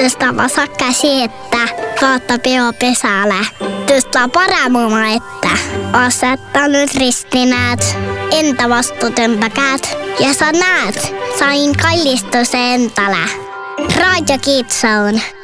Tästä vasakka siettä, kautta peo pesällä. Tästä paramuma, että asettanut ristinäät, entä vastuutempäkäät. Ja sä näet, sain kallistus entälä. Radio Kitsaun.